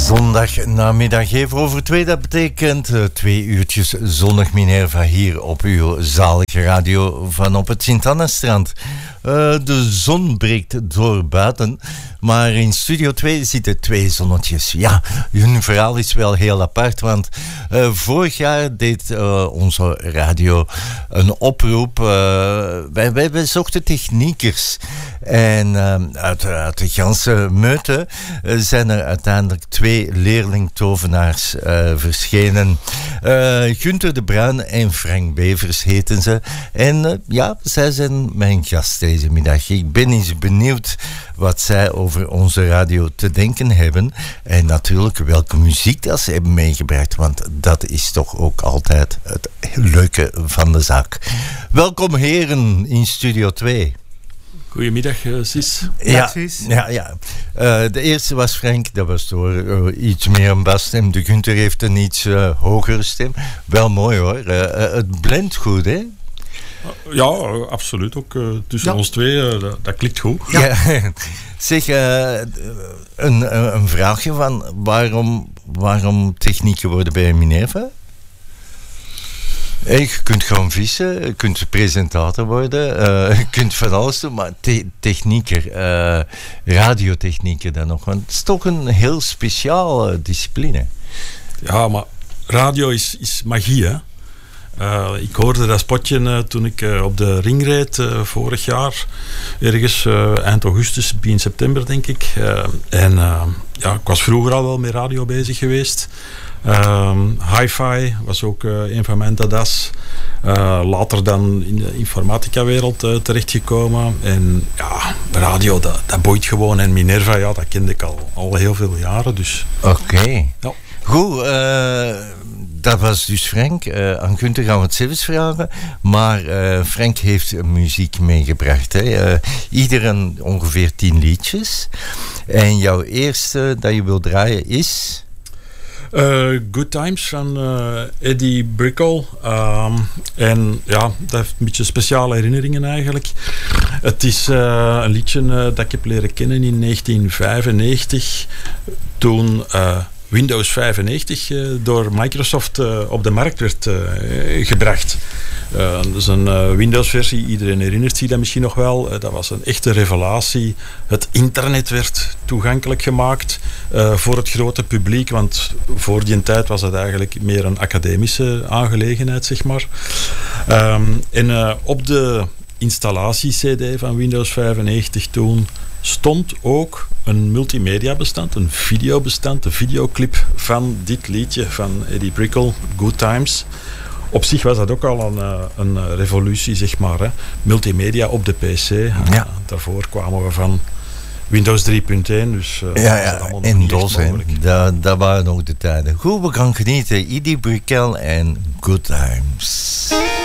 Zondag namiddag even over 2. Dat betekent 2 uurtjes zonnig Minerva hier op uw zalige radio van op het Sint-Anna-strand. De zon breekt door buiten, maar in Studio 2 zitten 2 zonnetjes. Ja, hun verhaal is wel heel apart, want vorig jaar deed onze radio een oproep. Wij zochten techniekers. En uit de ganse meute zijn er uiteindelijk 2 leerlingtovenaars verschenen. Gunther de Bruin en Frank Bevers heten ze. En ja, zij zijn mijn gast deze middag. Ik ben eens benieuwd wat zij over onze radio te denken hebben. En natuurlijk welke muziek dat ze hebben meegebracht. Want dat is toch ook altijd het leuke van de zaak. Welkom heren in Studio 2. Goedemiddag, Sis. Ja. De eerste was Frank, dat was door iets meer een basstem. De Gunther heeft een iets hogere stem. Wel mooi hoor. Het blendt goed, hè? Ja, absoluut. Ook tussen ons twee, dat klikt goed. Ja. Zeg, een vraagje van waarom technieken worden bij Minerva? Je kunt gewoon vissen, je kunt presentator worden, je kunt van alles doen, maar technieker, radiotechnieker dan nog. Want het is toch een heel speciaal discipline. Ja, maar radio is magie, hè. Ik hoorde dat spotje toen ik op de ring reed vorig jaar, ergens eind augustus, begin september denk ik. Ik was vroeger al wel met radio bezig geweest. Hi-Fi was ook een van mijn dadas. Later dan in de informatica-wereld terechtgekomen. En ja, radio, dat boeit gewoon. En Minerva, ja, dat kende ik al heel veel jaren. Dus. Oké. Ja. Goed, dat was dus Frank. Aan Gunther gaan we het zelfs vragen. Maar Frank heeft muziek meegebracht. Hè? Iedereen ongeveer 10 liedjes. En jouw eerste dat je wil draaien is... Good Times van Eddie Brickell. En ja, dat heeft een beetje speciale herinneringen eigenlijk. Het is een liedje dat ik heb leren kennen in 1995. Toen Windows 95 door Microsoft op de markt werd gebracht. Dat is een Windows-versie, iedereen herinnert zich dat misschien nog wel. Dat was een echte revelatie. Het internet werd toegankelijk gemaakt voor het grote publiek, want voor die tijd was het eigenlijk meer een academische aangelegenheid, zeg maar. Op de installatie-CD van Windows 95 toen stond ook een multimedia-bestand, een videobestand, een videoclip van dit liedje van Eddie Brickell, Good Times. Op zich was dat ook al een revolutie, zeg maar. Hè. Multimedia op de PC. Ja. Daarvoor kwamen we van Windows 3.1. Dus en DOS, dat waren ook de tijden. Goed, we gaan genieten. Eddie Brickell en Good Times.